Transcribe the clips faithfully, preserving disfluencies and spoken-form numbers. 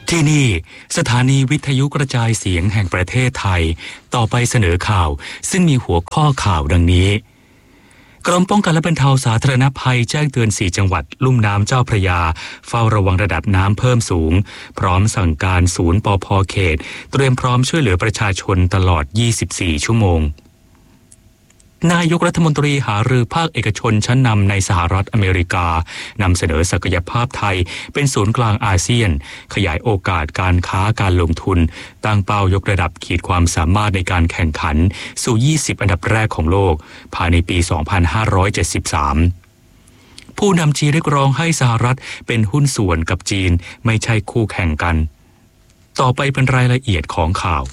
ที่นี่สถานีวิทยุกระจายเสียงแห่งประเทศไทยต่อไปเสนอข่าวซึ่งมีหัวข้อข่าวดังนี้กรมป้องกันและบรรเทาสาธารณภัยแจ้งเตือนสี่จังหวัดลุ่มน้ำเจ้าพระยาเฝ้าระวังระดับน้ำเพิ่มสูงพร้อมสั่งการศูนย์ปภ.เขตเตรียมพร้อมช่วยเหลือประชาชนตลอดยี่สิบสี่ชั่วโมงนายกรัฐมนตรีหารือภาคเอกชนชั้นนำในสหรัฐอเมริกานำเสนอศักยภาพไทยเป็นศูนย์กลางอาเซียนขยายโอกาสการค้าการลงทุนตั้งเป้ายกระดับขีดความสามารถในการแข่งขันสู่ยี่สิบอันดับแรกของโลกภายในปี สองพันห้าร้อยเจ็ดสิบสาม ผู้นำจีนเรียกร้องให้สหรัฐเป็นหุ้นส่วนกับจีนไม่ใช่คู่แข่งกันต่อไปเป็นรายละเอียดของข่าว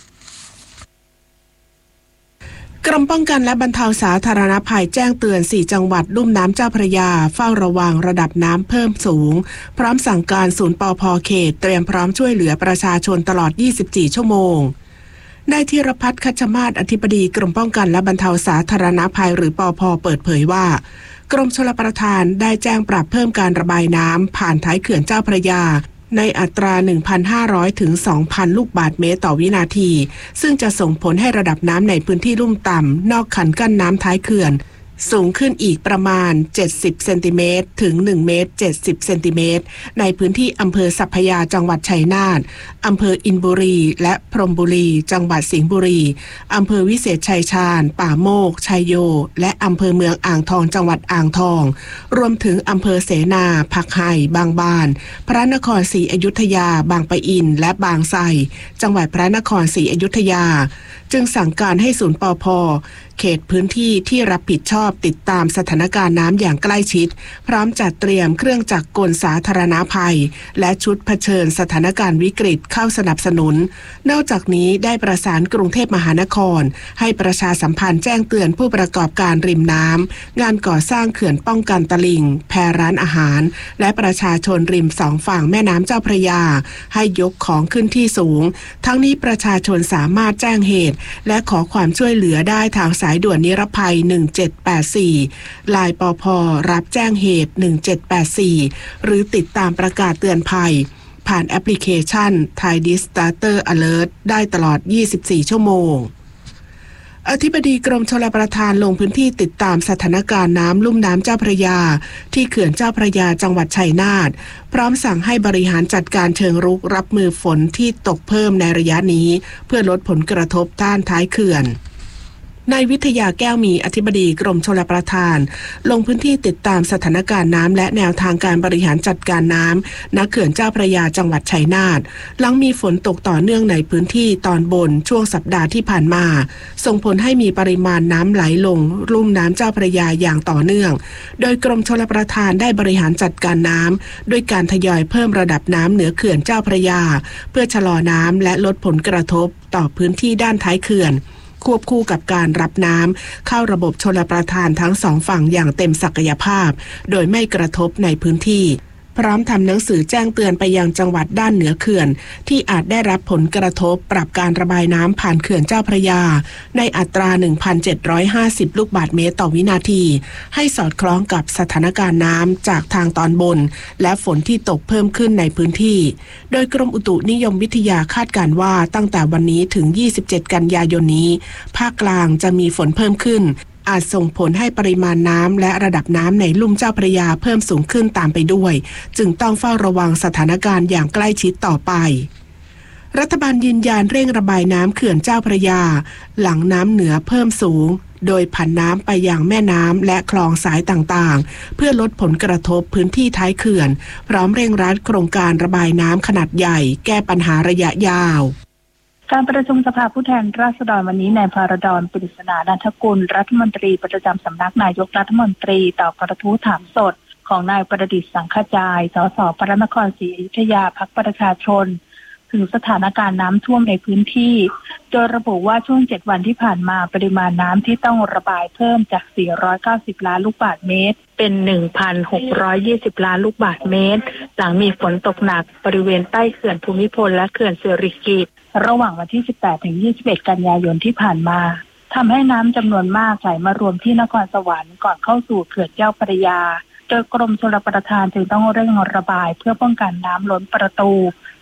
กรมป้องกันและบรรเทาสาธารณภัยแจ้งเตือนสี่จังหวัดลุ่มน้ำเจ้าพระยาเฝ้าระวังระดับน้ำเพิ่มสูงพร้อมสั่งการศูนย์ปภ.เขตเตรียมพร้อมช่วยเหลือประชาชนตลอดยี่สิบสี่ชั่วโมงนายธีรพัฒน์คัชมาศอธิบดีกรมป้องกันและบรรเทาสาธารณภัยหรือปภ.เปิดเผยว่ากรมชลประทานได้แจ้งปรับเพิ่มการระบายน้ำผ่านท้ายเขื่อนเจ้าพระยาในอัตรา หนึ่งพันห้าร้อย ถึง สองพัน ลูกบาศก์เมตรต่อวินาทีซึ่งจะส่งผลให้ระดับน้ำในพื้นที่ลุ่มต่ำนอกคันกั้นน้ำท้ายเขื่อนสูงขึ้นอีกประมาณเจ็ดสิบเซนติเมตรถึงหนึ่งเมตรเจ็ดสิบเซนติเมตรในพื้นที่อำเภอสัพพยาจังหวัดชัยนาทอำเภออินบุรีและพรหมบุรีจังหวัดสิงห์บุรีอำเภอวิเศษชัยชาญป่าโมกชัยโยและอำเภอเมืองอ่างทองจังหวัดอ่างทองรวมถึงอำเภอเสนาผักไห่บางบานพระนครศรีอยุธยาบางปะอินและบางไทรจังหวัดพระนครศรีอยุธยาจึงสั่งการให้ศูนย์ปภ.เขตพื้นที่ที่รับผิดชอบติดตามสถานการณ์น้ำอย่างใกล้ชิดพร้อมจัดเตรียมเครื่องจักรกลสาธารณภัยและชุดเผชิญสถานการณ์วิกฤตเข้าสนับสนุนนอกจากนี้ได้ประสานกรุงเทพมหานครให้ประชาสัมพันธ์แจ้งเตือนผู้ประกอบการริมน้ำงานก่อสร้างเขื่อนป้องกันตลิ่งแพร้านอาหารและประชาชนริมสองฝั่งแม่น้ำเจ้าพระยาให้ยกของขึ้นที่สูงทั้งนี้ประชาชนสามารถแจ้งเหตุและขอความช่วยเหลือได้ทางสายด่วนนิรภัยหนึ่งเจ็ดแปดสี่ ไลน์ปภ.รับแจ้งเหตุหนึ่งเจ็ดแปดสี่หรือติดตามประกาศเตือนภัยผ่านแอปพลิเคชัน Thai Disaster Alert ได้ตลอดยี่สิบสี่ชั่วโมงอธิบดีกรมชลประทานลงพื้นที่ติดตามสถานการณ์น้ำลุ่มน้ำเจ้าพระยาที่เขื่อนเจ้าพระยาจังหวัดชัยนาทพร้อมสั่งให้บริหารจัดการเชิงรุกรับมือฝนที่ตกเพิ่มในระยะนี้เพื่อลดผลกระทบด้านท้ายเขื่อนนายวิทยาแก้วมีอธิบดีกรมชลประทานลงพื้นที่ติดตามสถานการณ์น้ำและแนวทางการบริหารจัดการน้ำณเขื่อนเจ้าพระยาจังหวัดชัยนาทหลังมีฝนตกต่อเนื่องในพื้นที่ตอนบนช่วงสัปดาห์ที่ผ่านมาส่งผลให้มีปริมาณน้ำไหลลงลุ่มน้ำเจ้าพระยาอย่างต่อเนื่องโดยกรมชลประทานได้บริหารจัดการน้ำด้วยการทยอยเพิ่มระดับน้ำเหนือเขื่อนเจ้าพระยาเพื่อชะลอน้ำและลดผลกระทบต่อพื้นที่ด้านท้ายเขื่อนควบคู่กับการรับน้ำเข้าระบบชลประทานทั้งสองฝั่งอย่างเต็มศักยภาพโดยไม่กระทบในพื้นที่พร้อมทำหนังสือแจ้งเตือนไปยังจังหวัดด้านเหนือเขื่อนที่อาจได้รับผลกระทบปรับการระบายน้ำผ่านเขื่อนเจ้าพระยาในอัตรา หนึ่งพันเจ็ดร้อยห้าสิบ ลูกบาศก์เมตรต่อวินาทีให้สอดคล้องกับสถานการณ์น้ำจากทางตอนบนและฝนที่ตกเพิ่มขึ้นในพื้นที่โดยกรมอุตุนิยมวิทยาคาดการณ์ว่าตั้งแต่วันนี้ถึงยี่สิบเจ็ดกันยายนนี้ภาคกลางจะมีฝนเพิ่มขึ้นอาจส่งผลให้ปริมาณน้ำและระดับน้ำในลุ่มเจ้าพระยาเพิ่มสูงขึ้นตามไปด้วยจึงต้องเฝ้าระวังสถานการณ์อย่างใกล้ชิดต่อไปรัฐบาลยืนยันเร่งระบายน้ำเขื่อนเจ้าพระยาหลังน้ำเหนือเพิ่มสูงโดยผันน้ำไปยังแม่น้ำและคลองสายต่างๆเพื่อลดผลกระทบพื้นที่ท้ายเขื่อนพร้อมเร่งรัดโครงการระบายน้ำขนาดใหญ่แก้ปัญหาระยะยาวการประชุมสภาผู้แทนราษฎรวันนี้นายพารดร ปริศนานันทกุลรัฐมนตรีประจำสำนักนายกรัฐมนตรีตอบกระทู้ถามสดของนายประดิษฐ์สังขจายสสพระนครศรีอยุธยาพรรคประชาชนถึงสถานการณ์น้ำท่วมในพื้นที่โดยระบุว่าช่วงเจ็ดวันที่ผ่านมาปริมาณน้ำที่ต้องระบายเพิ่มจากสี่ร้อยเก้าสิบล้านลูกบาศก์เมตรเป็น หนึ่งพันหกร้อยยี่สิบล้านลูกบาศก์เมตรหลังมีฝนตกหนักบริเวณใต้เขื่อนภูมิพลและเขื่อนสิริกิติ์ระหว่างวันที่ สิบแปดถึงยี่สิบเอ็ด กันยายนที่ผ่านมาทำให้น้ำจำนวนมากไหลมารวมที่นครสวรรค์ก่อนเข้าสู่เขื่อนเจ้าพระยาโดยกรมชลประทานจึงต้องเร่งระบายเพื่อป้องกันน้ำล้นประตู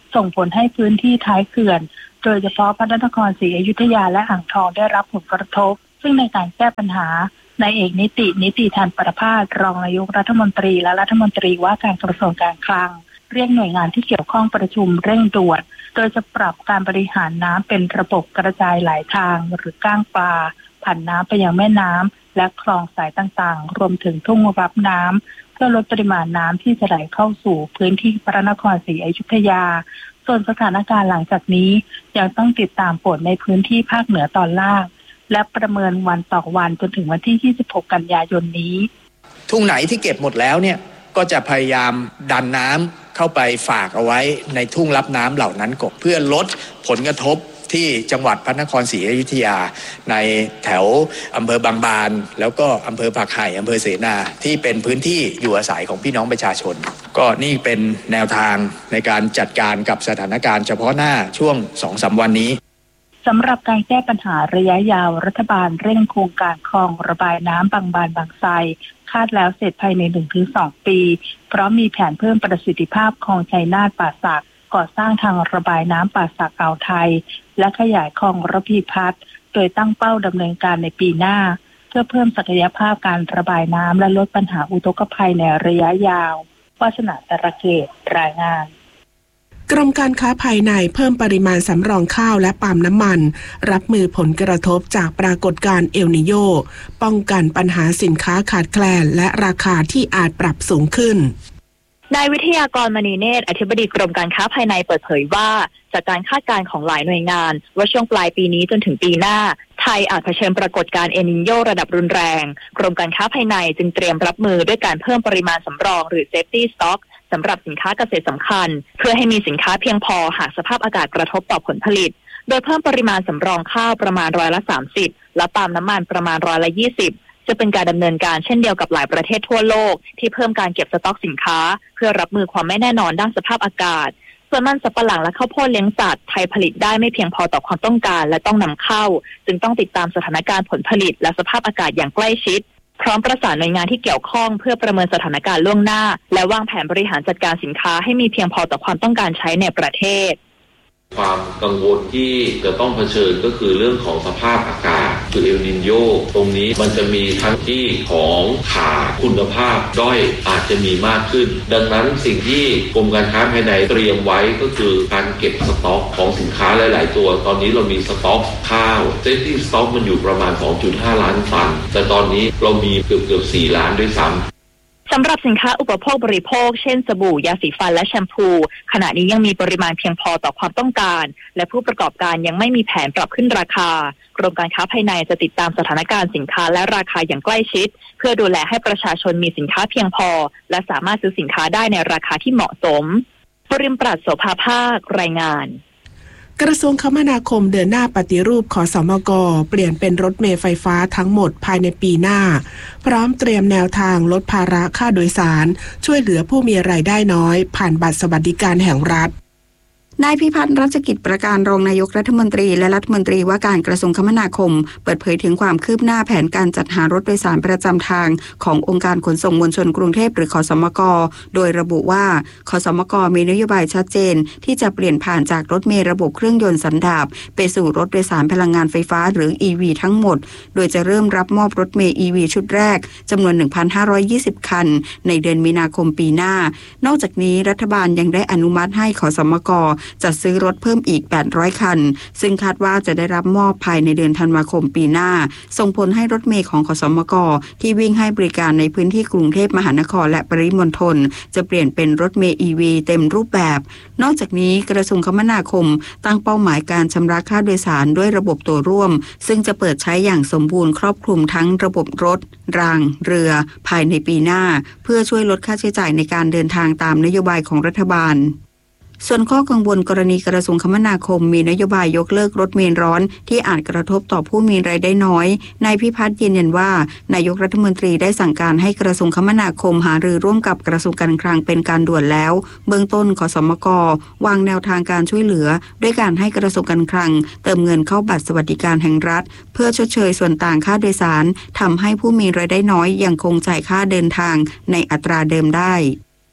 ส่งผลให้พื้นที่ท้ายเขื่อนโดยเฉพาะพระนครศรีอยุธยาและอ่างทองได้รับผลกระทบซึ่งในการแก้ปัญหานายเอกนิตินิติธันประภาสรองนายกรัฐมนตรีและรัฐมนตรีว่าการกระทรวงการคลังเรียกหน่วยงานที่เกี่ยวข้องประชุมเร่งด่วนโดยจะปรับการบริหารน้ำเป็นระบบกระจายหลายทางหรือก้างปลาผ่านน้ำไปยังแม่น้ำและคลองสายต่างๆรวมถึงทุ่งรับน้ำเพื่อลดปริมาณน้ำที่จะไหลเข้าสู่พื้นที่พระนครศรีอยุธยาส่วนสถานการณ์หลังจากนี้ยังต้องติดตามฝนในพื้นที่ภาคเหนือตอนล่างและประเมินวันต่อวันจนถึงวันที่ยี่สิบหกกันยายนนี้ทุ่งไหนที่เก็บหมดแล้วเนี่ยก็จะพยายามดันน้ำเข้าไปฝากเอาไว้ในทุ่งรับน้ำเหล่านั้นก่อนเพื่อลดผลกระทบที่จังหวัดพระนครศรีอยุธยาในแถวอำเภอบางบานแล้วก็อำเภอผักไห่อำเภอเสนาที่เป็นพื้นที่อยู่อาศัยของพี่น้องประชาชนก็นี่เป็นแนวทางในการจัดการกับสถานการณ์เฉพาะหน้าช่วง สองถึงสาม วันนี้สำหรับการแก้ปัญหาระยะยาวรัฐบาลเร่งโครงการคลองระบายน้ำบางบานบางไทรคาดแล้วเสร็จภายใน หนึ่งถึงสอง ปีเพราะมีแผนเพิ่มประสิทธิภาพคลองชัยนาทป่าสักก่อสร้างทางระบายน้ำป่าสักอ่าวไทยและขยายคลองระพีพัฒน์โดยตั้งเป้าดำเนินการในปีหน้าเพื่อเพิ่มศักยภาพการระบายน้ำและลดปัญหาอุทกภัยในระยะยาววาสนาตระเกตรายงานกรมการค้าภายในเพิ่มปริมาณสำรองข้าวและปาล์มน้ำมันรับมือผลกระทบจากปรากฏการณ์เอลนิโยป้องกันปัญหาสินค้าขาดแคลนและราคาที่อาจปรับสูงขึ้นนายวิทยากรมณีเนตรอธิบดีกรมการค้าภายในเปิดเผยว่าจากการคาดการณ์ของหลายหน่วยงานว่าช่วงปลายปีนี้จนถึงปีหน้าไทยอาจเผชิญปรากฏการณ์เอลนิโยระดับรุนแรงกรมการค้าภายในจึงเตรียมรับมือด้วยการเพิ่มปริมาณสำรองหรือ safety stock สำหรับสินค้าเกษตรสำคัญเพื่อให้มีสินค้าเพียงพอหากสภาพอากาศกระทบต่อผลผลิตโดยเพิ่มปริมาณสำรองข้าวประมาณร้อยละสามสิบและปาล์มน้ำมันประมาณร้อยละยี่สิบจะเป็นการดำเนินการเช่นเดียวกับหลายประเทศทั่วโลกที่เพิ่มการเก็บสต็อกสินค้าเพื่อรับมือความไม่แน่นอนด้านสภาพอากาศส่วนมันสำปะหลังและข้าวโพดเลี้ยงสัตว์ไทยผลิตได้ไม่เพียงพอต่อความต้องการและต้องนำเข้าจึงต้องติดตามสถานการณ์ผลผลิตและสภาพอากาศอย่างใกล้ชิดพร้อมประสานหน่วยงานที่เกี่ยวข้องเพื่อประเมินสถานการณ์ล่วงหน้าและวางแผนบริหารจัดการสินค้าให้มีเพียงพอต่อความต้องการใช้ในประเทศความกังวลที่จะต้องเผชิญก็คือเรื่องของสภาพอากาศคือเอลนิโญตรงนี้มันจะมีทั้งที่ของขาดคุณภาพด้อยอาจจะมีมากขึ้นดังนั้นสิ่งที่กรมการค้าภายในเตรียมไว้ก็คือการเก็บสต็อกของสินค้าหลายๆตัวตอนนี้เรามีสต็อกข้าวเซฟตี้สต็อกมันอยู่ประมาณ สองจุดห้า ล้านตันแต่ตอนนี้เรามีเกือบๆสี่ล้านด้วยซ้ำสำหรับสินค้าอุปโภคบริโภคเช่นสบู่ยาสีฟันและแชมพูขณะนี้ยังมีปริมาณเพียงพอต่อความต้องการและผู้ประกอบการยังไม่มีแผนปรับขึ้นราคากรมการค้าภายในจะติดตามสถานการณ์สินค้าและราคาอย่างใกล้ชิดเพื่อดูแลให้ประชาชนมีสินค้าเพียงพอและสามารถซื้อสินค้าได้ในราคาที่เหมาะสมปริมปราชโสภาภาครายงานกระทรวงคมนาคมเดินหน้าปฏิรูปขสมกเปลี่ยนเป็นรถเมล์ไฟฟ้าทั้งหมดภายในปีหน้าพร้อมเตรียมแนวทางลดภาระค่าโดยสารช่วยเหลือผู้มีรายได้น้อยผ่านบัตรสวัสดิการแห่งรัฐนายพิพัฒน์รัชกิจประการรองนายกรัฐมนตรีและรัฐมนตรีว่าการกระทรวงคมนาคมเปิดเผยถึงความคืบหน้าแผนการจัดหารถโดยสารประจำทางขององค์การขนส่งมวลชนกรุงเทพหรือขสมกโดยระบุว่าขสมกมีนโยบายชัดเจนที่จะเปลี่ยนผ่านจากรถเมล์ระบบเครื่องยนต์สันดาปไปสู่รถโดยสารพลังงานไฟฟ้าหรือ อี วี ทั้งหมดโดยจะเริ่มรับมอบรถเมล์ อี วี ชุดแรกจำนวน หนึ่งพันห้าร้อยยี่สิบ คันในเดือนมีนาคมปีหน้านอกจากนี้รัฐบาลยังได้อนุมัติให้ขสมกจัดซื้อรถเพิ่มอีกแปดร้อยคันซึ่งคาดว่าจะได้รับมอบภายในเดือนธันวาคมปีหน้าส่งผลให้รถเมล์ของขสมกที่วิ่งให้บริการในพื้นที่กรุงเทพมหานครและปริมณฑลจะเปลี่ยนเป็นรถเมล์ อี วี เต็มรูปแบบนอกจากนี้กระทรวงคมนาคมตั้งเป้าหมายการชำระค่าโดยสารด้วยระบบตัวร่วมซึ่งจะเปิดใช้อย่างสมบูรณ์ครอบคลุมทั้งระบบรถรางเรือภายในปีหน้าเพื่อช่วยลดค่าใช้จ่ายในการเดินทางตามนโยบายของรัฐบาลส่วนข้อกังวลกรณีกระทรวงคมนาคมมีนโยบายยกเลิกรถเมล์ร้อนที่อาจกระทบต่อผู้มีรายได้น้อยนายพิพัฒน์ยืนยันว่านายกรัฐมนตรีได้สั่งการให้กระทรวงคมนาคมหารือร่วมกับกระทรวงการคลังเป็นการด่วนแล้วเบื้องต้นขสมกวางแนวทางการช่วยเหลือด้วยการให้กระทรวงการคลังเติมเงินเข้าบัตรสวัสดิการแห่งรัฐเพื่อชดเชยส่วนต่างค่าโดยสารทำให้ผู้มีรายได้น้อยยังคงจ่ายค่าเดินทางในอัตราเดิมได้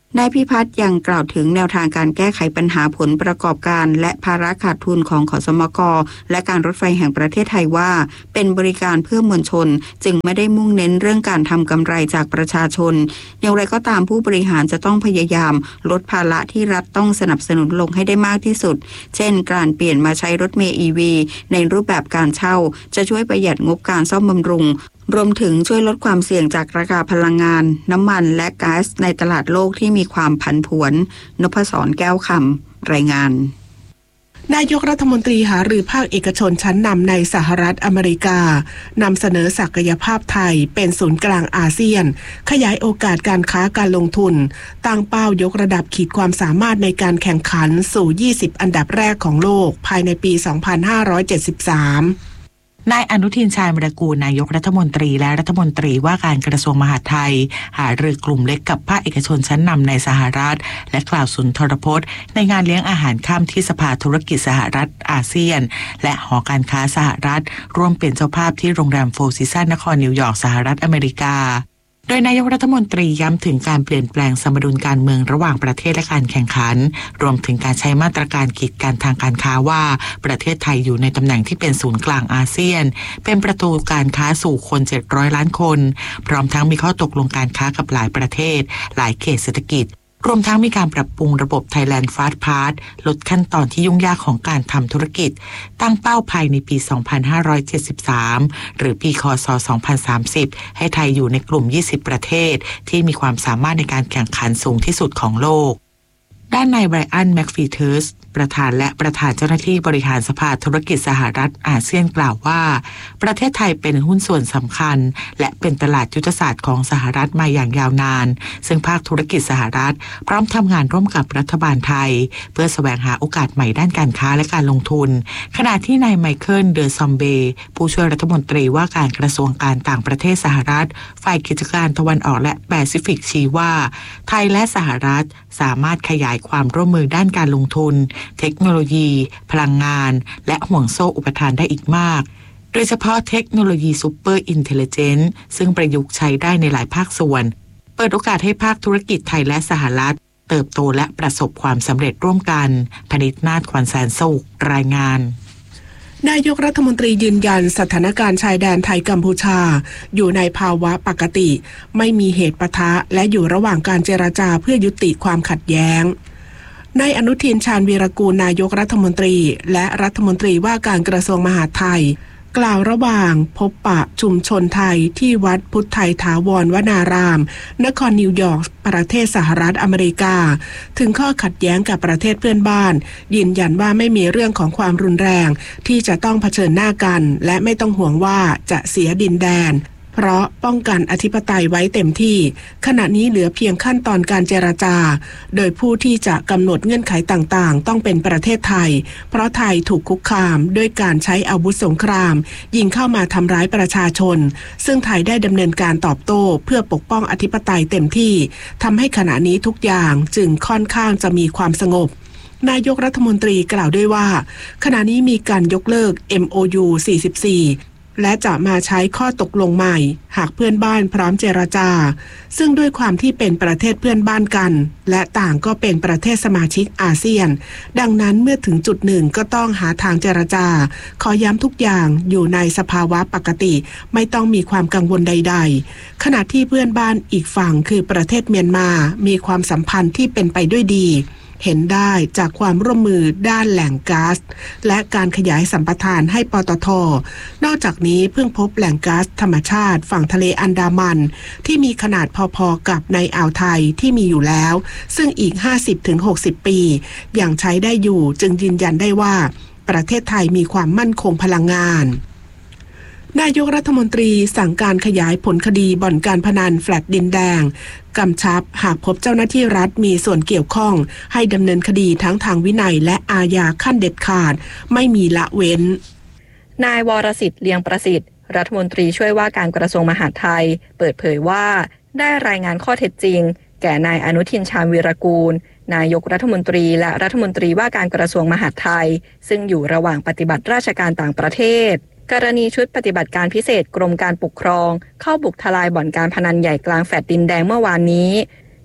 นายพิพัฒน์ยังกล่าวถึงแนวทางการแก้ไขปัญหาผลประกอบการและภาระขาดทุนของขสมกและการรถไฟแห่งประเทศไทยว่าเป็นบริการเพื่อมวลชนจึงไม่ได้มุ่งเน้นเรื่องการทำกำไรจากประชาชนอย่างไรก็ตามผู้บริหารจะต้องพยายามลดภาระที่รัฐต้องสนับสนุนลงให้ได้มากที่สุดเช่นการเปลี่ยนมาใช้รถเมล์ อี วี ในรูปแบบการเช่าจะช่วยประหยัดงบการซ่อมบำรุงรวมถึงช่วยลดความเสี่ยงจากราคาพลังงานน้ำมันและก๊าซในตลาดโลกที่มีความผันผวนนพศรแก้วคำรายงานนายกรัฐมนตรีหารือภาคเอกชนชั้นนำในสหรัฐอเมริกานำเสนอศักยภาพไทยเป็นศูนย์กลางอาเซียนขยายโอกาสการค้าการลงทุนตั้งเป้ายกระดับขีดความสามารถในการแข่งขันสู่ยี่สิบอันดับแรกของโลกภายในปีสองพันห้าร้อยเจ็ดสิบสามนายอนุทินชาญวิรากูลนายกรัฐมนตรีและรัฐมนตรีว่าการกระทรวงมหาดไทยหารือกลุ่มเล็กกับภาคเอกชนชั้นนำในสหรัฐและกล่าวสุนทรพจน์ในงานเลี้ยงอาหารค่ำที่สภาธุรกิจสหรัฐอาเซียนและหอการค้าสหรัฐร่วมเป็นเจ้าภาพที่โรงแรมโฟร์ซีซันนครนิวยอร์กสหรัฐอเมริกาโดยนายกรัฐมนตรีย้ำถึงการเปลี่ยนแปลงสมดุลการเมืองระหว่างประเทศและการแข่งขันรวมถึงการใช้มาตรการกีดกันทางการค้าว่าประเทศไทยอยู่ในตำแหน่งที่เป็นศูนย์กลางอาเซียนเป็นประตูการค้าสู่คนเจ็ดร้อยล้านคนพร้อมทั้งมีข้อตกลงการค้ากับหลายประเทศหลายเขตเศรษฐกิจรวมทั้งมีการปรับปรุงระบบ Thailand Fast Pass ลดขั้นตอนที่ยุ่งยากของการทำธุรกิจตั้งเป้าภายในปี สองพันห้าร้อยเจ็ดสิบสาม หรือปีคศ สองพันสามสิบ ให้ไทยอยู่ในกลุ่ม ยี่สิบ ประเทศที่มีความสามารถในการแข่งขันสูงที่สุดของโลกด้านนายไบรอันแม็กฟีเทิร์สประธานและประธานเจ้าหน้าที่บริหารสภาธุรกิจสหรัฐอาเซียนกล่าวว่าประเทศไทยเป็นหุ้นส่วนสำคัญและเป็นตลาดยุทธศาสตร์ของสหรัฐมาอย่างยาวนานซึ่งภาคธุรกิจสหรัฐพร้อมทำงานร่วมกับรัฐบาลไทยเพื่อแสวงหาโอกาสใหม่ด้านการค้าและการลงทุนขณะที่นายไมเคิลเดอซอมเบผู้ช่วยรัฐมนตรีว่าการกระทรวงการต่างประเทศสหรัฐฝ่ายกิจการตะวันออกและแปซิฟิกชี้ว่าไทยและสหรัฐสามารถขยายความร่วมมือด้านการลงทุนเทคโนโลยีพลังงานและห่วงโซ่อุปทานได้อีกมากโดยเฉพาะเทคโนโลยีซูเปอร์อินเทลลิเจนซ์ซึ่งประยุกต์ใช้ได้ในหลายภาคส่วนเปิดโอกาสให้ภาคธุรกิจไทยและสหรัฐเติบโตและประสบความสำเร็จร่วมกันพนิษฐ์นาถ ขวัญแสนสุขรายงานนายกรัฐมนตรียืนยันสถานการณ์ชายแดนไทยกัมพูชาอยู่ในภาวะปกติไม่มีเหตุปะทะและอยู่ระหว่างการเจรจาเพื่อยุติความขัดแย้งนายอนุทินชาญวีรกูลนายกรัฐมนตรีและรัฐมนตรีว่าการกระทรวงมหาดไทยกล่าวระหว่างพบปะชุมชนไทยที่วัดพุทธไทยถาวรวนารามนครนิวยอร์กประเทศสหรัฐอเมริกาถึงข้อขัดแย้งกับประเทศเพื่อนบ้านยืนยันว่าไม่มีเรื่องของความรุนแรงที่จะต้องเผชิญหน้ากันและไม่ต้องห่วงว่าจะเสียดินแดนเพราะป้องกันอธิปไตยไว้เต็มที่ขณะนี้เหลือเพียงขั้นตอนการเจรจาโดยผู้ที่จะกำหนดเงื่อนไขต่างๆต้องเป็นประเทศไทยเพราะไทยถูกคุกคามด้วยการใช้อาวุธสงครามยิงเข้ามาทำร้ายประชาชนซึ่งไทยได้ดำเนินการตอบโต้เพื่อปกป้องอธิปไตยเต็มที่ทำให้ขณะนี้ทุกอย่างจึงค่อนข้างจะมีความสงบนายกรัฐมนตรีกล่าวด้วยว่าขณะนี้มีการยกเลิก เอ็ม โอ ยู สี่สิบสี่และจะมาใช้ข้อตกลงใหม่หากเพื่อนบ้านพร้อมเจรจาซึ่งด้วยความที่เป็นประเทศเพื่อนบ้านกันและต่างก็เป็นประเทศสมาชิกอาเซียนดังนั้นเมื่อถึงจุดหนึ่งก็ต้องหาทางเจรจาขอย้ำทุกอย่างอยู่ในสภาวะปกติไม่ต้องมีความกังวลใดๆขณะที่เพื่อนบ้านอีกฝั่งคือประเทศเมียนมามีความสัมพันธ์ที่เป็นไปด้วยดีเห็นได้จากความร่วมมือด้านแหล่งก๊าซและการขยายสัมปทานให้ปตท.นอกจากนี้เพิ่งพบแหล่งก๊าซธรรมชาติฝั่งทะเลอันดามันที่มีขนาดพอๆกับในอ่าวไทยที่มีอยู่แล้วซึ่งอีก ห้าสิบถึงหกสิบ ปียังใช้ได้อยู่จึงยืนยันได้ว่าประเทศไทยมีความมั่นคงพลังงานนายกรัฐมนตรีสั่งการขยายผลคดีบ่อนการพนันแฟลตดินแดงกำชับหากพบเจ้าหน้าที่รัฐมีส่วนเกี่ยวข้องให้ดำเนินคดีทั้งทางวินัยและอาญาขั้นเด็ดขาดไม่มีละเว้นนายวรสิทธิ์เลียงประสิทธิ์รัฐมนตรีช่วยว่าการกระทรวงมหาดไทยเปิดเผยว่าได้รายงานข้อเท็จจริงแก่นายอนุทินชาญวีรกูลนายกรัฐมนตรีและรัฐมนตรีว่าการกระทรวงมหาดไทยซึ่งอยู่ระหว่างปฏิบัติราชการต่างประเทศกรณีชุดปฏิบัติการพิเศษกรมการปกครองเข้าบุกทลายบ่อนการพนันใหญ่กลางแฟลตดินแดงเมื่อวานนี้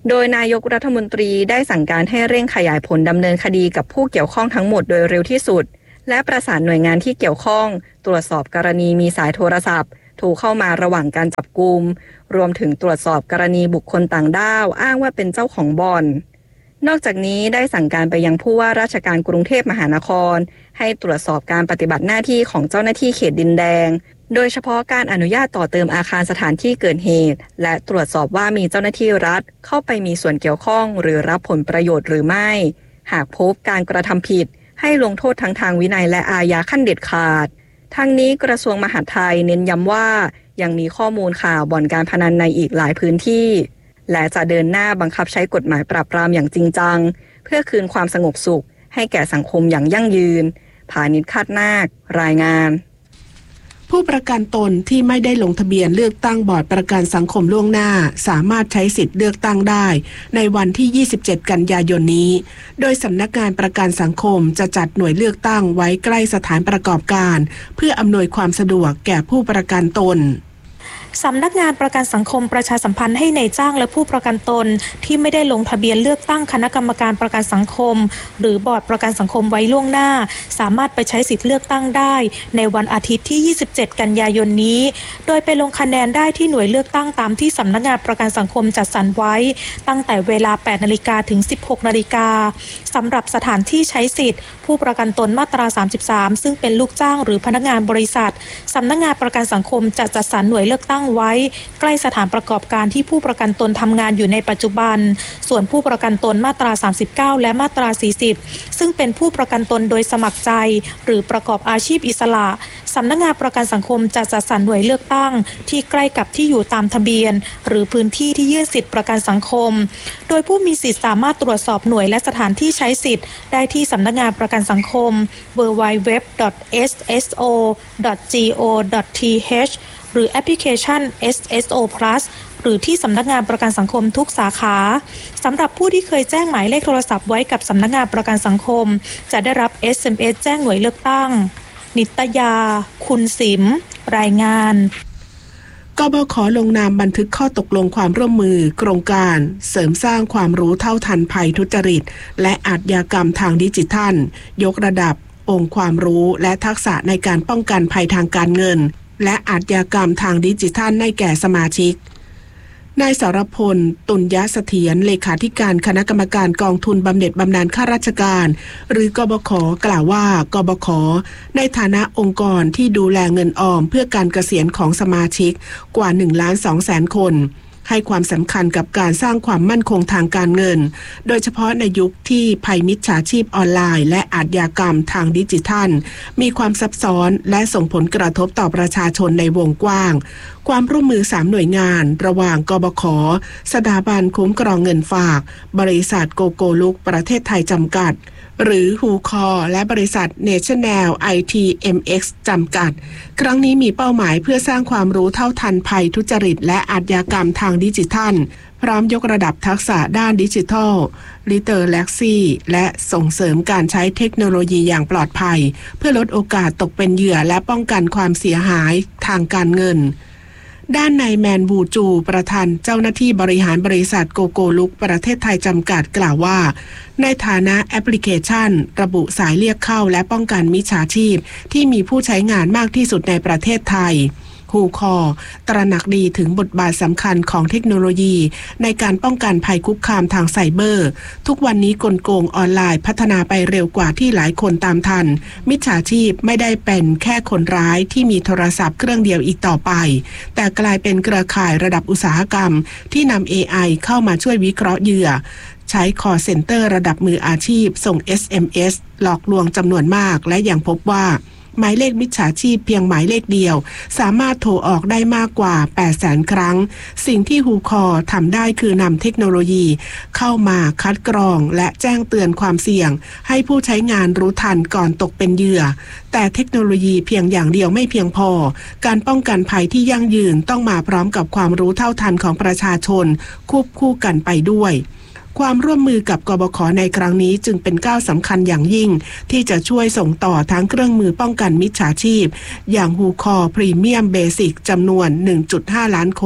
โดยนายกรัฐมนตรีได้สั่งการให้เร่งขยายผลดำเนินคดีกับผู้เกี่ยวข้องทั้งหมดโดยเร็วที่สุดและประสานหน่วยงานที่เกี่ยวข้องตรวจสอบกรณีมีสายโทรศัพท์โทรเข้ามาระหว่างการจับกุมรวมถึงตรวจสอบกรณีบุคคลต่างด้าวอ้างว่าเป็นเจ้าของบ่อนนอกจากนี้ได้สั่งการไปยังผู้ว่าราชการกรุงเทพมหานครให้ตรวจสอบการปฏิบัติหน้าที่ของเจ้าหน้าที่เขตดินแดงโดยเฉพาะการอนุญาตต่อเติมอาคารสถานที่เกิดเหตุและตรวจสอบว่ามีเจ้าหน้าที่รัฐเข้าไปมีส่วนเกี่ยวข้องหรือรับผลประโยชน์หรือไม่หากพบการกระทำผิดให้ลงโทษทั้งทางวินัยและอาญาขั้นเด็ดขาดทั้งนี้กระทรวงมหาดไทยเน้นย้ำว่ายังมีข้อมูลข่าวบ่อนการพนันในอีกหลายพื้นที่และจะเดินหน้าบังคับใช้กฎหมายปราบปรามอย่างจริงจังเพื่อคืนความสงบสุขให้แก่สังคมอย่างยั่งยืนผานิช คาดนาครายงานผู้ประกันตนที่ไม่ได้ลงทะเบียนเลือกตั้งบอร์ดประกันสังคมล่วงหน้าสามารถใช้สิทธิ์เลือกตั้งได้ในวันที่ยี่สิบเจ็ดกันยายนนี้โดยสำนักงานประกันสังคมจะจัดหน่วยเลือกตั้งไว้ใกล้สถานประกอบการเพื่ออำนวยความสะดวกแก่ผู้ประกันตนสำนักงานประกันสังคมประชาสัมพันธ์ให้นายจ้างและผู้ประกันตนที่ไม่ได้ลงทะเบียนเลือกตั้งคณะกรรมการประกันสังคมหรือบอร์ดประกันสังคมไว้ล่วงหน้าสามารถไปใช้สิทธิ์เลือกตั้งได้ในวันอาทิตย์ที่ยี่สิบเจ็ดกันยายนนี้โดยไปลงคะแนนได้ที่หน่วยเลือกตั้งตามที่สำนักงานประกันสังคมจัดสรรไว้ตั้งแต่เวลา แปดนาฬิกา ถึง สิบหกนาฬิกาสำหรับสถานที่ใช้สิทธิ์ผู้ประกันตนมาตราสามสิบสามซึ่งเป็นลูกจ้างหรือพนักงานบริษัทสำนักงานประกันสังคมจะจัดสรรหน่วยเลือกตั้งไว้ใกล้สถานประกอบการที่ผู้ประกันตนทำงานอยู่ในปัจจุบันส่วนผู้ประกันตนมาตราสามสิบเก้าและมาตราสี่สิบซึ่งเป็นผู้ประกันตนโดยสมัครใจหรือประกอบอาชีพอิสระสำนักงานประกันสังคมจะจัดสรรหน่วยเลือกตั้งที่ใกล้กับที่อยู่ตามทะเบียนหรือพื้นที่ที่ยื่นสิทธิประกันสังคมโดยผู้มีสิทธิสามารถตรวจสอบหน่วยและสถานที่ใช้สิทธิ์ได้ที่สำนักงานประกันสังคม ดับเบิลยู ดับเบิลยู ดับเบิลยู ดอท เอส เอส โอ ดอท จี โอ ดอท ที เอช หรือแอปพลิเคชัน เอส เอส โอ Plus หรือที่สำนักงานประกันสังคมทุกสาขาสำหรับผู้ที่เคยแจ้งหมายเลขโทรศัพท์ไว้กับสำนักงานประกันสังคมจะได้รับ เอส เอ็ม เอส แจ้งหน่วยเลือกตั้งนิตยาคุณสิมรายงานกบข.ลงนามบันทึกข้อตกลงความร่วมมือโครงการเสริมสร้างความรู้เท่าทันภัยทุจริตและอาชญากรรมทางดิจิทัลยกระดับองค์ความรู้และทักษะในการป้องกันภัยทางการเงินและอาชญากรรมทางดิจิทัลให้แก่สมาชิกนายสรพลตุลยเสถียรเลขาธิการคณะกรรมการกองทุนบำเหน็จบำนาญข้าราชการหรือกบข.กล่าวว่ากบข.ในฐานะองค์กรที่ดูแลเงินออมเพื่อการเกษียณของสมาชิกกว่า หนึ่งล้านสองแสน คนให้ความสำคัญกับการสร้างความมั่นคงทางการเงินโดยเฉพาะในยุคที่ภัยมิจฉาชีพออนไลน์และอาชญากรรมทางดิจิทัลมีความซับซ้อนและส่งผลกระทบต่อประชาชนในวงกว้างความร่วมมือสามหน่วยงานระหว่างกบข.สถาบันคุ้มครองเงินฝากบริษัทโกโกลุกประเทศไทยจำกัดหรือฮูคอและบริษัท National ไอ ที เอ็ม เอ็กซ์ จำกัดครั้งนี้มีเป้าหมายเพื่อสร้างความรู้เท่าทันภัยทุจริตและอาชญากรรมทางดิจิทัลพร้อมยกระดับทักษะด้านดิจิทัลลิเทอเรซีและส่งเสริมการใช้เทคโนโลยีอย่างปลอดภัยเพื่อลดโอกาสตกเป็นเหยื่อและป้องกันความเสียหายทางการเงินด้านนายแมนบูจูประธานเจ้าหน้าที่บริหารบริษัทโกโกลุกประเทศไทยจำกัดกล่าวว่าในฐานะแอปพลิเคชันระบุสายเรียกเข้าและป้องกันมิจฉาชีพที่มีผู้ใช้งานมากที่สุดในประเทศไทยฮูคอตระหนักดีถึงบทบาทสำคัญของเทคโนโลยีในการป้องกันภัยคุกคามทางไซเบอร์ทุกวันนี้กลโกงออนไลน์พัฒนาไปเร็วกว่าที่หลายคนตามทันมิจฉาชีพไม่ได้เป็นแค่คนร้ายที่มีโทรศัพท์เครื่องเดียวอีกต่อไปแต่กลายเป็นเครือข่ายระดับอุตสาหกรรมที่นำ เอ ไอ เข้ามาช่วยวิเคราะห์เหยื่อใช้ call center ระดับมืออาชีพส่ง เอส เอ็ม เอส หลอกลวงจำนวนมากและยังพบว่าหมายเลขมิจฉาชีพเพียงหมายเลขเดียวสามารถโทรออกได้มากกว่า แปดแสน ครั้งสิ่งที่ฮูคอทำได้คือนำเทคโนโลยีเข้ามาคัดกรองและแจ้งเตือนความเสี่ยงให้ผู้ใช้งานรู้ทันก่อนตกเป็นเหยื่อแต่เทคโนโลยีเพียงอย่างเดียวไม่เพียงพอการป้องกันภัยที่ยั่งยืนต้องมาพร้อมกับความรู้เท่าทันของประชาชนควบคู่กันไปด้วยความร่วมมือกับกบข.ในครั้งนี้จึงเป็นก้าวสำคัญอย่างยิ่งที่จะช่วยส่งต่อทั้งเครื่องมือป้องกันมิจฉาชีพอย่างฮูคอพรีเมียมเบสิกจำนวน หนึ่งจุดห้า ล้านโค้ด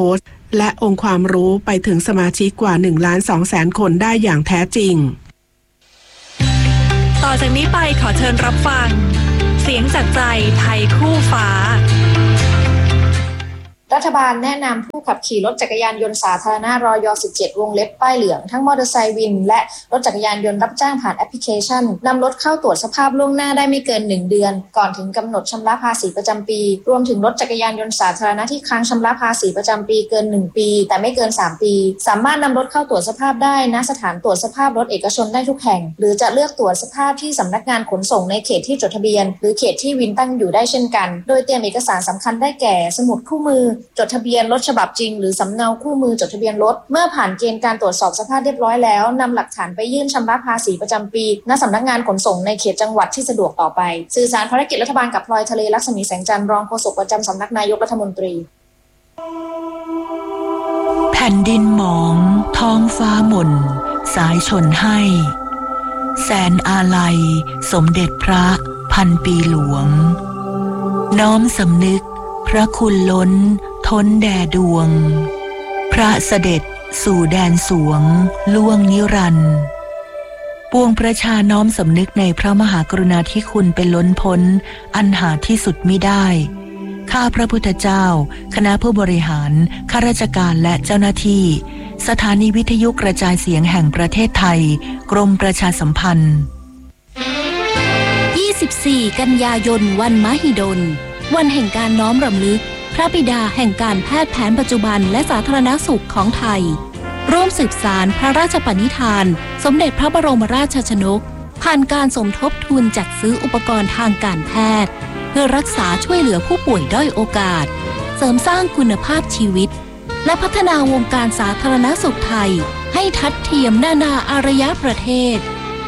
และองค์ความรู้ไปถึงสมาชิกกว่าหนึ่งล้านสองแสนคนได้อย่างแท้จริงต่อจากนี้ไปขอเชิญรับฟังเสียงจากใจไทยคู่ฟ้ารัฐบาลแนะนำผู้ขับขี่รถจักรยานยนต์สาธารณะรยสิบเจ็ดวงเล็บป้ายเหลืองทั้งมอเตอร์ไซค์วินและรถจักรยานยนต์รับจ้างผ่านแอปพลิเคชันนำรถเข้าตรวจสภาพล่วงหน้าได้ไม่เกินหนึ่งเดือนก่อนถึงกำหนดชำระภาษีประจำปีรวมถึงรถจักรยานยนต์สาธารณะที่ค้างชำระภาษีประจำปีเกินหนึ่งปีแต่ไม่เกินสามปีสามารถนำรถเข้าตรวจสภาพได้ณสถานตรวจสภาพรถเอกชนได้ทุกแห่งหรือจะเลือกตรวจสภาพที่สำนักงานขนส่งในเขตที่จดทะเบียนหรือเขตที่วินตั้งอยู่ได้เช่นกันโดยเตรียมเอกสารสำคัญได้แก่สมุดคู่มือจดทะเบียนรถฉบับจริงหรือสำเนาคู่มือจดทะเบียนรถเมื่อผ่านเกณฑ์การตรวจสอบสภาพเรียบร้อยแล้วนำหลักฐานไปยื่นชำระภาษีประจำปีณสำนักงานขนส่งในเขตจังหวัดที่สะดวกต่อไปสื่อสารภารกิจรัฐบาลกับพลอยทะเลลักษมีแสงจันทร์รองโฆษกประจำสำนักนายกรัฐมนตรีแผ่นดินหมองท้องฟ้าหม่นสายชนให้แสนอาลัยสมเด็จพระพันปีหลวงน้อมสำนึกพระคุณล้นท้นแด่ดวงพระเสด็จสู่แดนสวงล่วงนิรันดร์ปวงประชาน้อมสำนึกในพระมหากรุณาธิคุณเป็นล้นพ้นอันหาที่สุดมิได้ข้าพระพุทธเจ้าคณะผู้บริหารข้าราชการและเจ้าหน้าที่สถานีวิทยุกระจายเสียงแห่งประเทศไทยกรมประชาสัมพันธ์ยี่สิบสี่กันยายนวันมหิดลวันแห่งการน้อมรำลึกพระบิดาแห่งการแพทย์แผนปัจจุบันและสาธารณสุขของไทยร่วมสืบสานพระราชปณิธานสมเด็จพระบรมราชชนกผ่านการสมทบทุนจัดซื้ออุปกรณ์ทางการแพทย์เพื่อรักษาช่วยเหลือผู้ป่วยด้อยโอกาสเสริมสร้างคุณภาพชีวิตและพัฒนาวงการสาธารณสุขไทยให้ทัดเทียมนานาอารยประเทศ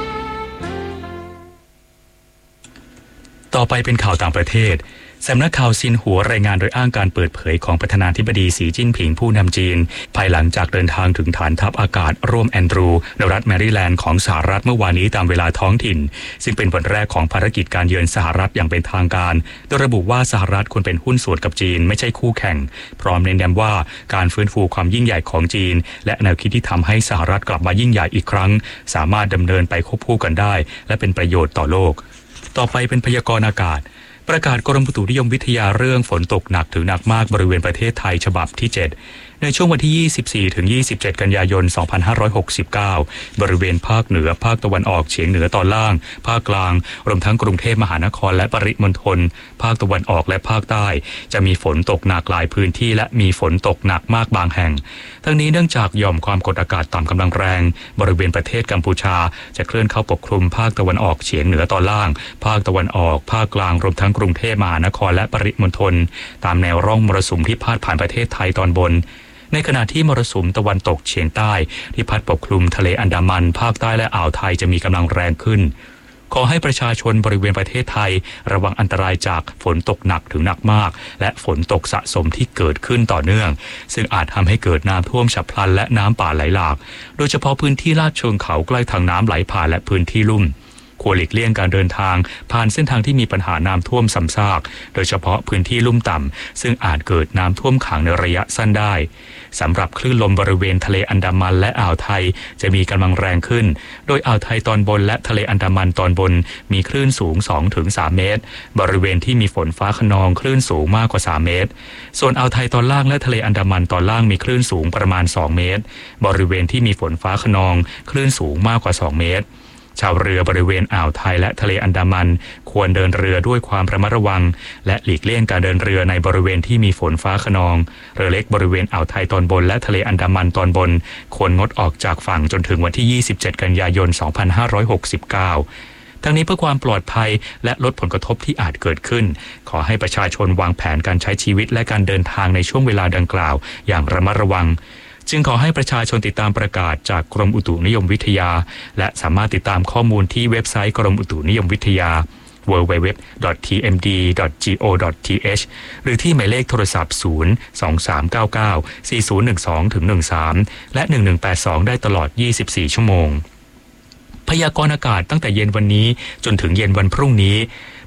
ต่อไปเป็นข่าวต่างประเทศสำนักข่าวซินหัวรายงานโดยอ้างการเปิดเผยของประธานาธิบดีสีจิ้นผิงผู้นำจีนภายหลังจากเดินทางถึงฐานทัพอากาศร่วมแอนดรูในรัฐแมริแลนด์ของสหรัฐเมื่อวานนี้ตามเวลาท้องถิ่นซึ่งเป็นวันแรกของภารกิจการเยือนสหรัฐอย่างเป็นทางการโดยระบุว่าสหรัฐควรเป็นหุ้นส่วนกับจีนไม่ใช่คู่แข่งพร้อมเน้นย้ำว่าการฟื้นฟูความยิ่งใหญ่ของจีนและแนวคิดที่ทำให้สหรัฐกลับมายิ่งใหญ่อีกครั้งสามารถดำเนินไปควบคู่กันได้และเป็นประโยชน์ต่อโลกต่อไปเป็นพยากรณ์อากาศประกาศกรมอุตุนิยมวิทยาเรื่องฝนตกหนักถึงหนักมากบริเวณประเทศไทยฉบับที่เจ็ดในช่วงวันที่ยี่สิบสี่ถึงยี่สิบเจ็ดกันยายนสองพันห้าร้อยหกสิบเก้าบริเวณภาคเหนือภาคตะวันออกเฉียงเหนือตอนล่างภาคกลางรวมทั้งกรุงเทพมหานครและปริมณฑลภาคตะวันออกและภาคใต้จะมีฝนตกหนักหลายพื้นที่และมีฝนตกหนักมากบางแห่งทั้งนี้เนื่องจากหย่อมความกดอากาศต่ำกำลังแรงบริเวณประเทศกัมพูชาจะเคลื่อนเข้าปกคลุมภาคตะวันออกเฉียงเหนือตอนล่างภาคตะวันออกภาคกลางรวมทั้งกรุงเทพมหานครและปริมณฑลตามแนวร่องมรสุมที่พาดผ่านประเทศไทยตอนบนในขณะที่มรสุมตะวันตกเฉียงใต้ที่พัดปกคลุมทะเลอันดามันภาคใต้และอ่าวไทยจะมีกำลังแรงขึ้นขอให้ประชาชนบริเวณประเทศไทยระวังอันตรายจากฝนตกหนักถึงหนักมากและฝนตกสะสมที่เกิดขึ้นต่อเนื่องซึ่งอาจทำให้เกิดน้ำท่วมฉับพลันและน้ำป่าไหลหลากโดยเฉพาะพื้นที่ลาดเชิงเขาใกล้ทางน้ำไหลผ่านและพื้นที่ลุ่มควรหลีกเลี่ยงการเดินทางผ่านเส้นทางที่มีปัญหาน้ำท่วมซ้ำซากโดยเฉพาะพื้นที่ลุ่มต่ำซึ่งอาจเกิดน้ำท่วมขังในระยะสั้นได้สำหรับคลื่นลมบริเวณทะเลอันดามันและอ่าวไทยจะมีกำลังแรงขึ้นโดยอ่าวไทยตอนบนและทะเลอันดามันตอนบนมีคลื่นสูง สองถึงสาม เมตรบริเวณที่มีฝนฟ้าคะนองคลื่นสูงมากกว่าสามเมตรส่วนอ่าวไทยตอนล่างและทะเลอันดามันตอนล่างมีคลื่นสูงประมาณสองเมตรบริเวณที่มีฝนฟ้าคะนองคลื่นสูงมากกว่าสองเมตรชาวเรือบริเวณอ่าวไทยและทะเลอันดามันควรเดินเรือด้วยความระมัดระวังและหลีกเลี่ยงการเดินเรือในบริเวณที่มีฝนฟ้าคะนองเรือเล็กบริเวณอ่าวไทยตอนบนและทะเลอันดามันตอนบนควรงดออกจากฝั่งจนถึงวันที่ยี่สิบเจ็ดกันยายนสองพันห้าร้อยหกสิบเก้าทั้งนี้เพื่อความปลอดภัยและลดผลกระทบที่อาจเกิดขึ้นขอให้ประชาชนวางแผนการใช้ชีวิตและการเดินทางในช่วงเวลาดังกล่าวอย่างระมัดระวังจึงขอให้ประชาชนติดตามประกาศจากกรมอุตุนิยมวิทยาและสามารถติดตามข้อมูลที่เว็บไซต์กรมอุตุนิยมวิทยา ดับเบิลยู ดับเบิลยู ดับเบิลยู ดอท ที เอ็ม ดี ดอท จี โอ ดอท ที เอช หรือที่หมายเลขโทรศัพท์ศูนย์ สอง สาม เก้า เก้า สี่ ศูนย์ หนึ่ง สอง หนึ่ง สามและหนึ่ง หนึ่ง แปด สองได้ตลอดยี่สิบสี่ชั่วโมงพยากรณ์อากาศตั้งแต่เย็นวันนี้จนถึงเย็นวันพรุ่งนี้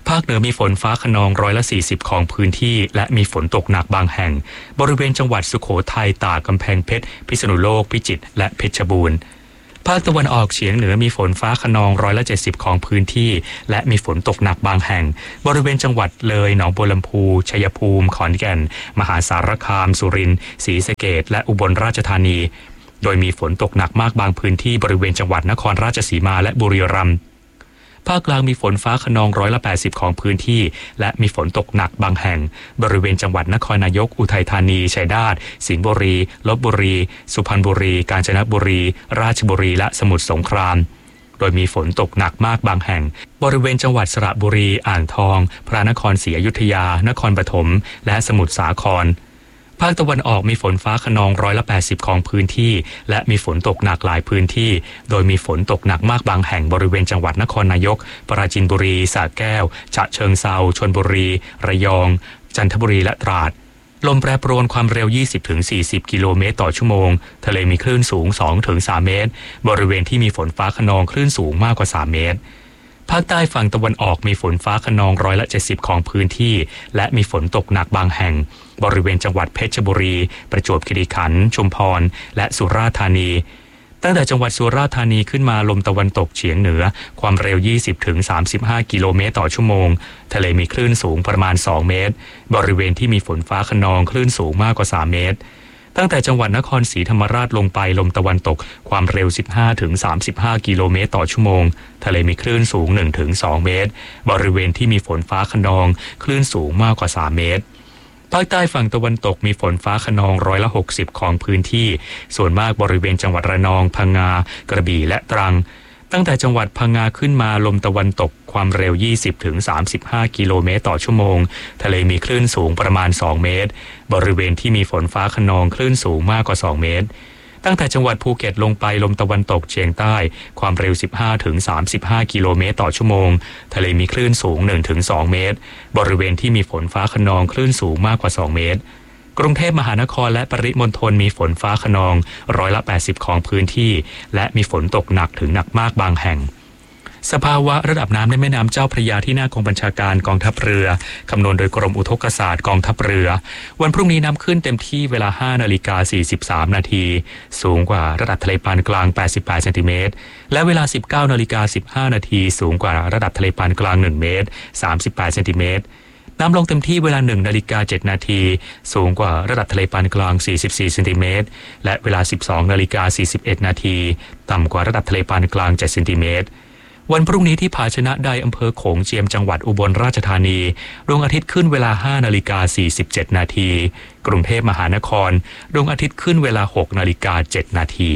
ภาคเหนือมีฝนฟ้าคะนองร้อยละสี่สิบของพื้นที่และมีฝนตกหนักบางแห่งบริเวณจังหวัดสุโขทัยตากกำแพงเพชรพิษณุโลกพิจิตรและเพชรบูรณ์ภาคตะวันออกเฉียงเหนือมีฝนฟ้าคะนองร้อยละเจ็ดสิบของพื้นที่และมีฝนตกหนักบางแห่งบริเวณจังหวัดเลยหนองบัวลำพูชัยภูมิขอนแก่นมหาสารคามสุรินทร์ศรีสะเกษและอุบลราชธานีโดยมีฝนตกหนักมากบางพื้นที่บริเวณจังหวัดนครราชสีมาและบุรีรัมย์ภาคกลางมีฝนฟ้าคะนองร้อยละแปดสิบของพื้นที่และมีฝนตกหนักบางแห่งบริเวณจังหวัดนครนายกอุทัยธานีชัยนาทสิงห์บุรีลพบุรีสุพรรณบุรีกาญจนบุรีราชบุรีและสมุทรสงครามโดยมีฝนตกหนักมากบางแห่งบริเวณจังหวัดสระบุรีอ่างทองพระนครศรีอยุธยานครปฐมและสมุทรสาครภาคตะวันออกมีฝนฟ้าคะนองร้อยละแปดสิบของพื้นที่และมีฝนตกหนักหลายพื้นที่โดยมีฝนตกหนักมากบางแห่งบริเวณจังหวัดนครนายกปราจีนบุรีสระแก้วฉะเชิงเทราชลบุรีระยองจันทบุรีและตราดลมแปรปรวนความเร็ว ยี่สิบถึงสี่สิบ กิโลเมตรต่อชั่วโมงทะเลมีคลื่นสูง สองถึงสาม เมตรบริเวณที่มีฝนฟ้าคะนองคลื่นสูงมากกว่าสามเมตรภาคใต้ฝั่งตะวันออกมีฝนฟ้าคะนองร้อยละเจ็ดสิบของพื้นที่และมีฝนตกหนักบางแห่งบริเวณจังหวัดเพชรบุรีประจวบคีรีขันธ์ชุมพรและสุราษฎร์ธานีตั้งแต่จังหวัดสุราษฎร์ธานีขึ้นมาลมตะวันตกเฉียงเหนือความเร็ว ยี่สิบถึงสามสิบห้า กิโลเมตรต่อชั่วโมงทะเลมีคลื่นสูงประมาณสองเมตรบริเวณที่มีฝนฟ้าคะนองคลื่นสูงมากกว่าสามเมตรตั้งแต่จังหวัดนครศรีธรรมราชลงไปลมตะวันตกความเร็ว สิบห้าถึงสามสิบห้า กิโลเมตรต่อชั่วโมงทะเลมีคลื่นสูง หนึ่งถึงสอง เมตรบริเวณที่มีฝนฟ้าคะนองคลื่นสูงมากกว่าสามเมตรภาคใต้ฝั่งตะวันตกมีฝนฟ้าคะนองร้อยละหกสิบของพื้นที่ส่วนมากบริเวณจังหวัดระนองพังงากระบี่และตรังตั้งแต่จังหวัดพังงาขึ้นมาลมตะวันตกความเร็ว ยี่สิบถึงสามสิบห้า กิโลเมตรต่อชั่วโมงทะเลมีคลื่นสูงประมาณสองเมตรบริเวณที่มีฝนฟ้าคะนองคลื่นสูงมากกว่าสองเมตรตั้งแต่จังหวัดภูเก็ตลงไปลมตะวันตกเฉียงใต้ความเร็ว สิบห้าถึงสามสิบห้า กิโลเมตรต่อชั่วโมงทะเลมีคลื่นสูง หนึ่งถึงสอง เมตรบริเวณที่มีฝนฟ้าคะนองคลื่นสูงมากกว่าสองเมตรกรุงเทพมหานครและปริมณฑลมีฝนฟ้าคะนองร้อยละแปดสิบของพื้นที่และมีฝนตกหนักถึงหนักมากบางแห่งสภาวะระดับน้ำในแม่น้ำเจ้าพระยาที่หน้ากองบัญชาการกองทัพเรือคำนวณโดยกรมอุทกศาสตร์กองทัพเรือวันพรุ่งนี้น้ำขึ้นเต็มที่เวลา ห้านาฬิกาสี่สิบสาม นาทีสูงกว่าระดับทะเลปานกลางแปดสิบแปดเซนติเมตรและเวลา สิบเก้านาฬิกาสิบห้า นาทีสูงกว่าระดับทะเลปานกลางหนึ่งเมตรสามสิบแปดเซนติเมตรน้ำลงเต็มที่เวลา หนึ่งนาฬิกาเจ็ดนาทีสูงกว่าระดับทะเลปานกลางสี่สิบสี่เซนติเมตรและเวลา สิบสองนาฬิกาสี่สิบเอ็ด นาทีต่ำกว่าระดับทะเลปานกลางเจ็ดเซนติเมตรวันพรุ่งนี้ที่ผาชนะใดอำเภอโขงเจียมจังหวัดอุบลราชธานีดวงอาทิตย์ขึ้นเวลา ห้านาฬิกาสี่สิบเจ็ด นาทีกรุงเทพมหานครดวงอาทิตย์ขึ้นเวลา หกนาฬิกาเจ็ด นาที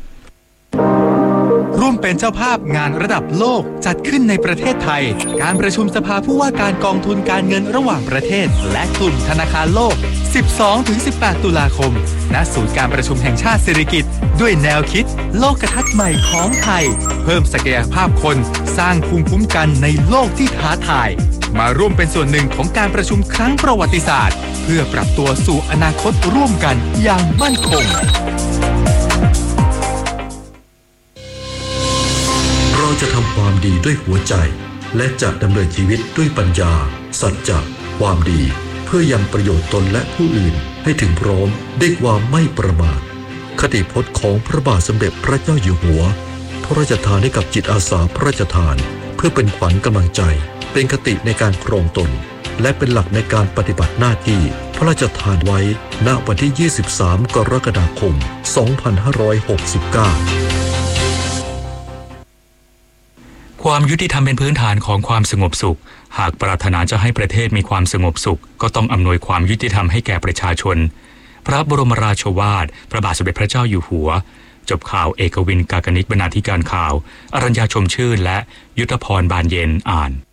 ร่วมเป็นเจ้าภาพงานระดับโลกจัดขึ้นในประเทศไทยการประชุมสภาผู้ว่าการกองทุนการเงินระหว่างประเทศและกลุ่มธนาคารโลก สิบสองถึงสิบแปด ตุลาคมณศูนย์การประชุมแห่งชาติสิริกิติ์ด้วยแนวคิดโลกทัศน์ใหม่ของไทยเพิ่มศักยภาพคนสร้างภูมิคุ้มกันในโลกที่ท้าทายมาร่วมเป็นส่วนหนึ่งของการประชุมครั้งประวัติศาสตร์เพื่อปรับตัวสู่อนาคตร่วมกันอย่างมั่นคงเราจะทำความดีด้วยหัวใจและจะดำเนินชีวิตด้วยปัญญาสัจจะความดีเพื่อยังประโยชน์ตนและผู้อื่นให้ถึงพร้อมด้วยความไม่ประมาทคติพจน์ของพระบาทสมเด็จพระเจ้าอยู่หัวพระราชทานให้กับจิตอาสาพระราชทานเพื่อเป็นขวัญกำลังใจเป็นคติในการครองตนและเป็นหลักในการปฏิบัติหน้าที่พระราชทานไว้ณวันที่ยี่สิบสามกรกฎาคมสองพันห้าร้อยหกสิบเก้าความยุติธรรมเป็นพื้นฐานของความสงบสุขหากปรารถนาจะให้ประเทศมีความสงบสุขก็ต้องอำนวยความยุติธรรมให้แก่ประชาชนพระบรมราโชวาทพระบาทสมเด็จพระเจ้าอยู่หัวจบข่าวเอกวินกากนิษฐ์บรรณาธิการข่าวอรัญญาชมชื่นและยุทธพรบานเย็นอ่าน